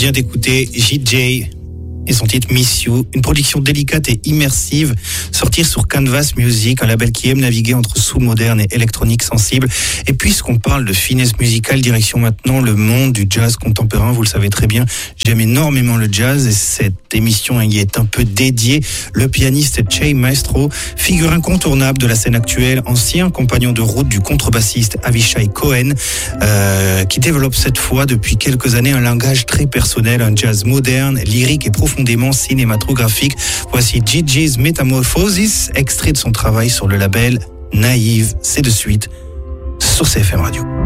vient d'écouter JJ et son titre Miss You, une production délicate et immersive, sortie sur Canvas Music, un label qui aime naviguer entre soul moderne et électronique sensible. Et puisqu'on parle de finesse musicale, direction maintenant le monde du jazz contemporain. Vous le savez très bien, j'aime énormément le jazz et cette émission y est un peu dédiée. Le pianiste Che Maestro, figure incontournable de la scène actuelle, ancien compagnon de route du contrebassiste Avishai Cohen, qui développe cette fois depuis quelques années un langage très personnel, un jazz moderne, lyrique et profondément cinématographique. Voici Gigi's Metamorphosis, extrait de son travail sur le label Naïve. C'est de suite sur CFM Radio.